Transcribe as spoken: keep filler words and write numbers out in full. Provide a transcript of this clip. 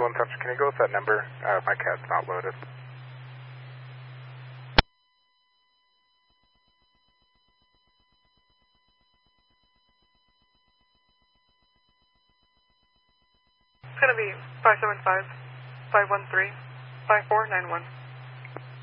one Central, can you go with that number? Uh, my cat's not loaded. It's going to be five seven five, five one three, five four nine one.